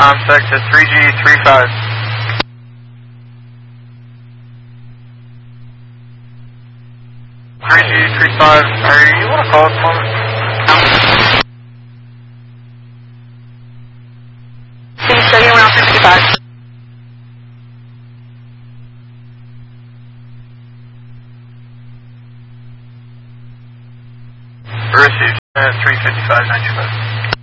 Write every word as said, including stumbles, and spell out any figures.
ComSec to three G three five. three G three five, are you on a call at the moment? See, studying around sixty-five. Received at three fifty-five ninety-five.